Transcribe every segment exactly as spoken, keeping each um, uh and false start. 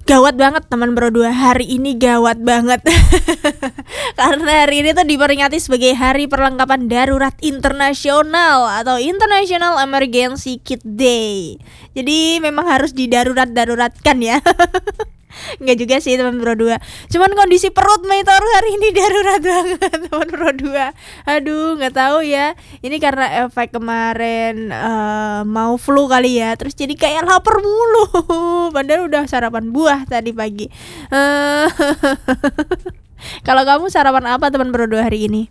Gawat banget teman Bro dua, hari ini gawat banget. Karena hari ini tuh diperingati sebagai Hari Perlengkapan Darurat Internasional atau International Emergency Kit Day. Jadi memang harus didarurat-daruratkan ya. Enggak juga sih teman Bro dua. Cuman kondisi perut Meitoru hari ini darurat banget teman Bro dua. Aduh, enggak tahu ya. Ini karena efek kemarin uh, mau flu kali ya. Terus jadi kayak lapar mulu. Padahal udah sarapan buah tadi pagi. Uh, Kalau kamu sarapan apa teman Bro dua hari ini?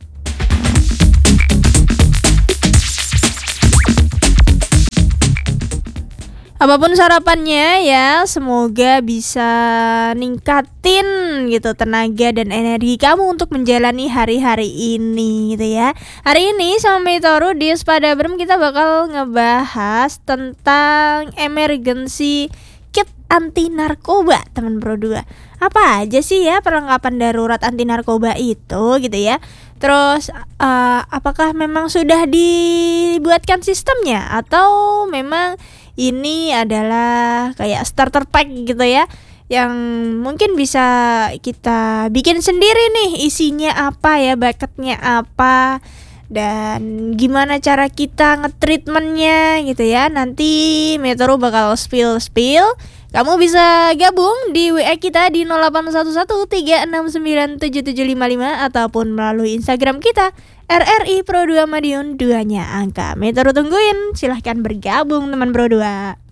Apapun sarapannya ya, semoga bisa ningkatin gitu tenaga dan energi kamu untuk menjalani hari-hari ini gitu ya. Hari ini sama Meitoru di Spada Brem kita bakal ngebahas tentang emergency kit anti narkoba teman Bro dua. Apa aja sih ya perlengkapan darurat anti narkoba itu gitu ya. Terus uh, apakah memang sudah dibuatkan sistemnya atau memang ini adalah kayak starter pack gitu ya, yang mungkin bisa kita bikin sendiri nih, isinya apa ya, bucketnya apa, dan gimana cara kita nge-treatmentnya gitu ya. Nanti Meitoru bakal spill-spill. Kamu bisa gabung di W A kita di nol delapan satu satu tiga enam sembilan tujuh tujuh lima lima ataupun melalui Instagram kita R R I Pro dua Madiun, duanya angka. Meitoru tungguin, silahkan bergabung teman Bro dua.